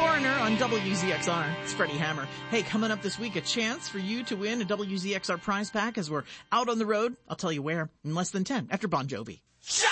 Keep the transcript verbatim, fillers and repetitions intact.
Foreigner on W Z X R. It's Freddie Hammer. Hey, coming up this week, a chance for you to win a W Z X R prize pack as we're out on the road. I'll tell you where in less than ten after Bon Jovi. Shut